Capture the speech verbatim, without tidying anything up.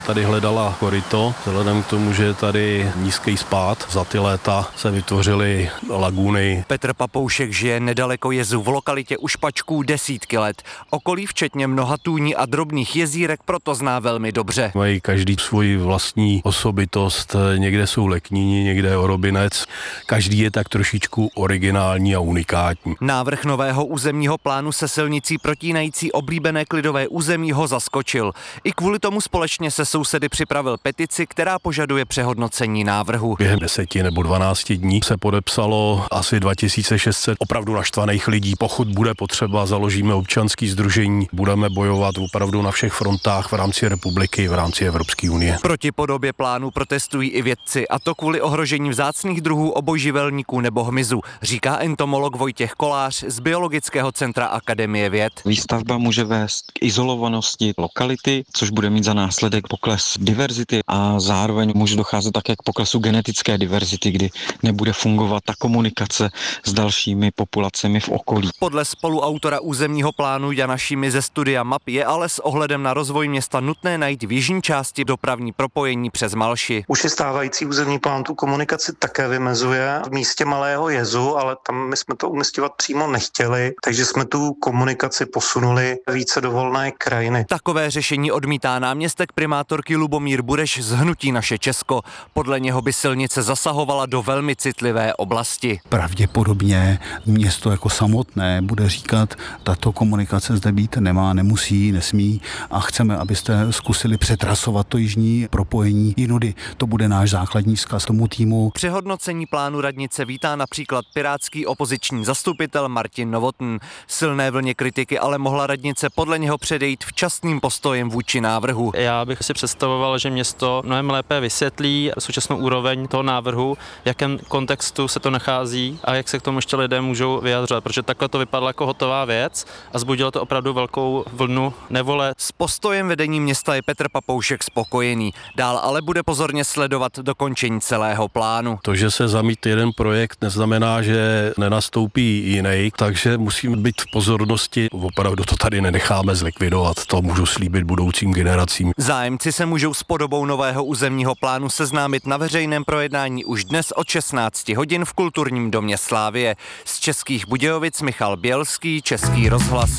Tady hledala koryto, vzhledem k tomu, že je tady nízký spád. Za ty léta se vytvořily laguny. Petr Papoušek žije nedaleko jezu v lokalitě u Špačků desítky let. Okolí včetně mnoha tůní a drobných jezírek proto zná velmi dobře. Mají každý svoji vlastní osobitost. Někde jsou lekníni, někde je orobinec. Každý je tak trošičku originální a unikátní. Návrh nového územního plánu se silnicí protínající oblíbené klidové území ho zaskočil. I kvůli tomu společně se sousedy připravil petici, která požaduje přehodnocení návrhu. Během deseti nebo dvanácti dní se podepsalo asi dva tisíce šest set opravdu naštvaných lidí. Pokud bude potřeba, založíme občanský sdružení, budeme bojovat opravdu na všech frontách v rámci republiky, v rámci Evropské unie. Proti podobě plánu protestují i vědci, a to kvůli ohrožení vzácných druhů obojživelníků nebo hmyzu, říká entomolog Vojtěch Kolář z Biologického centra Akademie věd. Výstavba může vést k izolovanosti lokality, což bude mít za následek pokles diverzity a zároveň může docházet také k poklesu genetické diverzity, kdy nebude fungovat ta komunikace s dalšími populacemi v okolí. Podle spoluautora územního plánu Jana Šimy ze studia map je ale s ohledem na rozvoj města nutné najít v jižní části dopravní propojení přes Malši. Už je stávající územní plán tu komunikaci také vymezuje v místě Malého jezu, ale tam my jsme to umístěvat přímo nechtěli, takže jsme tu komunikaci posunuli více do volné krajiny. Takové řešení odmítá náměstek primátorky Lubomír Bureš z hnutí Naše Česko. Podle něho by silnice zasahovala do velmi citlivé oblasti. Pravděpodobně město jako samotné bude říkat, tato komunikace zde být nemá, nemusí, nesmí a chceme, abyste zkusili přetrasovat to jižní propojení jinudy. To bude náš základní vzkaz tomu týmu. Přehodnocení plánu radnice vítá například pirátský opoziční zastupitel Martin Novotný. Silné vlně kritiky ale mohla radnice podle něho předejít včasným postojem vůči návrhu. Já bych si představoval, že město mnohem lépe vysvětlí současnou úroveň toho návrhu, v jakém kontextu se to nachází a jak se k tomu ještě lidé můžou vyjadřovat, protože takhle to vypadalo jako hotová věc a vzbudilo to opravdu velkou vlnu nevole. S postojem vedení města je Petr Papoušek spokojený. Dál ale bude pozorně sledovat dokončení celého plánu. To, že se zamít jeden projekt, neznamená, že nenastoupí jiný, takže musíme být v pozornosti. Opravdu to tady nenecháme zlikvidovat, to můžu slíbit budoucím generacím. Zájemci se můžou s podobou nového územního plánu seznámit na veřejném projednání už dnes od šestnácti hodin v Kulturním domě Slávie. Z Českých Budějovic Michal Bělský, Český rozhlas.